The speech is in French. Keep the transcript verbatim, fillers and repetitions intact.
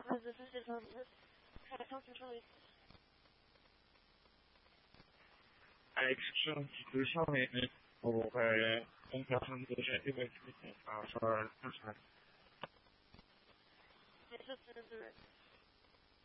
Because this is just this kind of something really. Action qui peut changer pour euh, une personne déjà évacuée par le personnel. This is the